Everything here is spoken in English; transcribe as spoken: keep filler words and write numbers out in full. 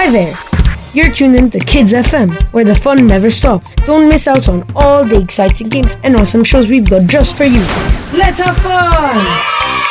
Hi there! You're tuned in to Kids F M, where the fun never stops. Don't miss out on all the exciting games and awesome shows we've got just for you. Let's have fun!